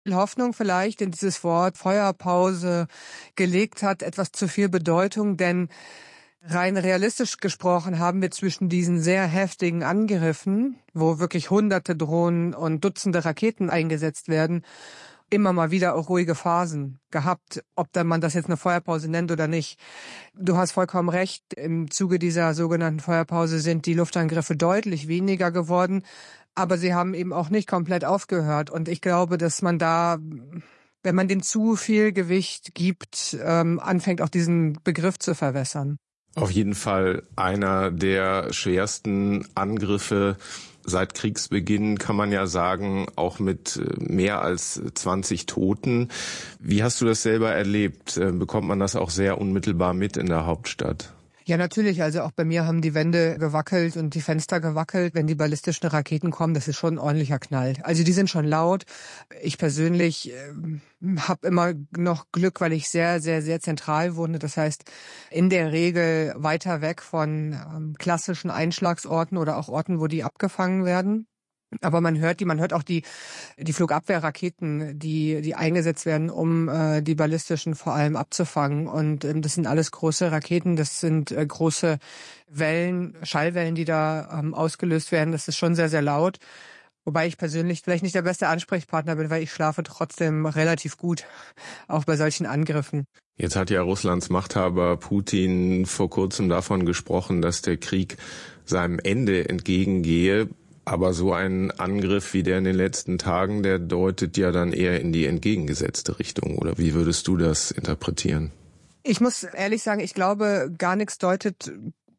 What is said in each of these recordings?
Hoffnung vielleicht in dieses Wort Feuerpause gelegt hat, etwas zu viel Bedeutung, denn rein realistisch gesprochen haben wir zwischen diesen sehr heftigen Angriffen, wo wirklich Hunderte Drohnen und Dutzende Raketen eingesetzt werden, immer mal wieder auch ruhige Phasen gehabt, ob dann man das jetzt eine Feuerpause nennt oder nicht. Du hast vollkommen recht, im Zuge dieser sogenannten Feuerpause sind die Luftangriffe deutlich weniger geworden, aber sie haben eben auch nicht komplett aufgehört. Und ich glaube, dass man da, wenn man dem zu viel Gewicht gibt, anfängt auch diesen Begriff zu verwässern. Auf jeden Fall einer der schwersten Angriffe seit Kriegsbeginn, kann man ja sagen, auch mit mehr als 20 Toten. Wie hast du das selber erlebt? Bekommt man das auch sehr unmittelbar mit in der Hauptstadt? Ja, natürlich. Also auch bei mir haben die Wände gewackelt und die Fenster gewackelt, wenn die ballistischen Raketen kommen. Das ist schon ein ordentlicher Knall. Also die sind schon laut. Ich persönlich habe immer noch Glück, weil ich sehr, sehr, sehr zentral wohne. Das heißt, in der Regel weiter weg von klassischen Einschlagsorten oder auch Orten, wo die abgefangen werden. Aber man hört auch die Flugabwehrraketen, die eingesetzt werden, um die ballistischen vor allem abzufangen. Und das sind alles große Raketen, das sind große Wellen, Schallwellen, die da ausgelöst werden. Das ist schon sehr, sehr laut. Wobei ich persönlich vielleicht nicht der beste Ansprechpartner bin, weil ich schlafe trotzdem relativ gut, auch bei solchen Angriffen. Jetzt hat ja Russlands Machthaber Putin vor kurzem davon gesprochen, dass der Krieg seinem Ende entgegengehe. Aber so ein Angriff wie der in den letzten Tagen, der deutet ja dann eher in die entgegengesetzte Richtung. Oder wie würdest du das interpretieren? Ich muss ehrlich sagen, ich glaube, gar nichts deutet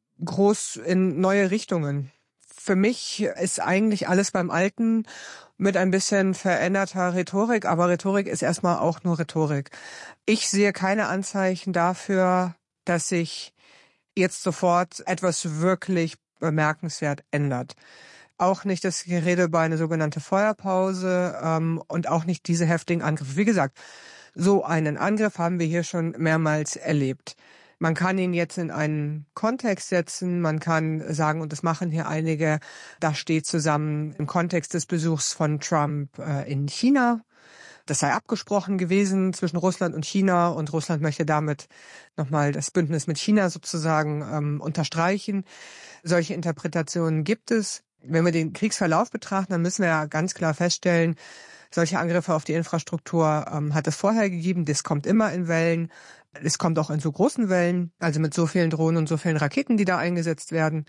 groß in neue Richtungen. Für mich ist eigentlich alles beim Alten mit ein bisschen veränderter Rhetorik. Aber Rhetorik ist erstmal auch nur Rhetorik. Ich sehe keine Anzeichen dafür, dass sich jetzt sofort etwas wirklich bemerkenswert ändert. Auch nicht das Gerede über eine sogenannte Feuerpause und auch nicht diese heftigen Angriffe. Wie gesagt, so einen Angriff haben wir hier schon mehrmals erlebt. Man kann ihn jetzt in einen Kontext setzen, man kann sagen, und das machen hier einige, das steht zusammen im Kontext des Besuchs von Trump in China. Das sei abgesprochen gewesen zwischen Russland und China und Russland möchte damit nochmal das Bündnis mit China sozusagen unterstreichen. Solche Interpretationen gibt es. Wenn wir den Kriegsverlauf betrachten, dann müssen wir ja ganz klar feststellen, solche Angriffe auf die Infrastruktur hat es vorher gegeben. Das kommt immer in Wellen. Es kommt auch in so großen Wellen, also mit so vielen Drohnen und so vielen Raketen, die da eingesetzt werden.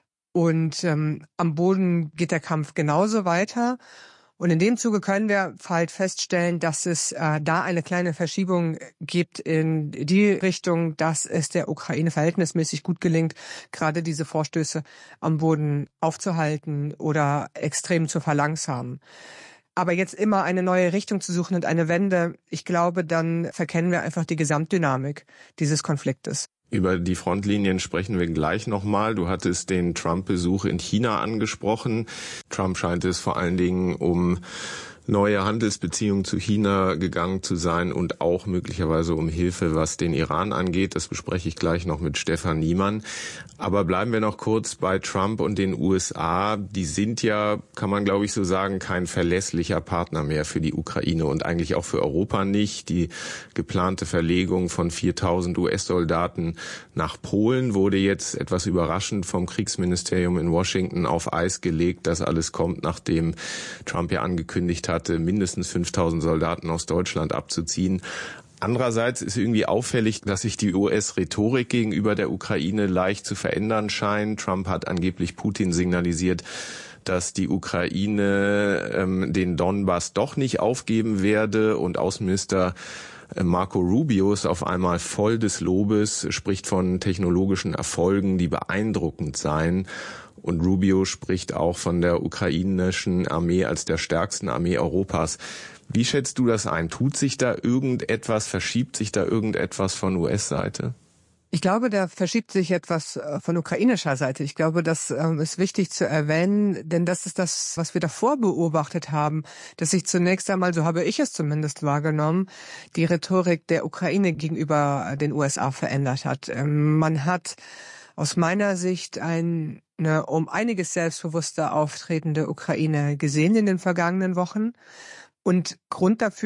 Und am Boden geht der Kampf genauso weiter. Und in dem Zuge können wir halt feststellen, dass es da eine kleine Verschiebung gibt in die Richtung, dass es der Ukraine verhältnismäßig gut gelingt, gerade diese Vorstöße am Boden aufzuhalten oder extrem zu verlangsamen. Aber jetzt immer eine neue Richtung zu suchen und eine Wende, ich glaube, dann verkennen wir einfach die Gesamtdynamik dieses Konfliktes. Über die Frontlinien sprechen wir gleich nochmal. Du hattest den Trump-Besuch in China angesprochen. Trump scheint es vor allen Dingen um neue Handelsbeziehungen zu China gegangen zu sein und auch möglicherweise um Hilfe, was den Iran angeht. Das bespreche ich gleich noch mit Stefan Niemann. Aber bleiben wir noch kurz bei Trump und den USA. Die sind ja, kann man glaube ich so sagen, kein verlässlicher Partner mehr für die Ukraine und eigentlich auch für Europa nicht. Die geplante Verlegung von 4.000 US-Soldaten nach Polen wurde jetzt etwas überraschend vom Kriegsministerium in Washington auf Eis gelegt. Das alles kommt, nachdem Trump ja angekündigt hatte, mindestens 5.000 Soldaten aus Deutschland abzuziehen. Andererseits ist irgendwie auffällig, dass sich die US-Rhetorik gegenüber der Ukraine leicht zu verändern scheint. Trump hat angeblich Putin signalisiert, dass die Ukraine den Donbass doch nicht aufgeben werde. Und Außenminister Marco Rubio ist auf einmal voll des Lobes, spricht von technologischen Erfolgen, die beeindruckend seien. Und Rubio spricht auch von der ukrainischen Armee als der stärksten Armee Europas. Wie schätzt du das ein? Tut sich da irgendetwas, verschiebt sich da irgendetwas von US-Seite? Ich glaube, da verschiebt sich etwas von ukrainischer Seite. Ich glaube, das ist wichtig zu erwähnen, denn das ist das, was wir davor beobachtet haben, dass sich zunächst einmal, so habe ich es zumindest wahrgenommen, die Rhetorik der Ukraine gegenüber den USA verändert hat. Man hat aus meiner Sicht eine um einiges selbstbewusster auftretende Ukraine gesehen in den vergangenen Wochen. Und Grund dafür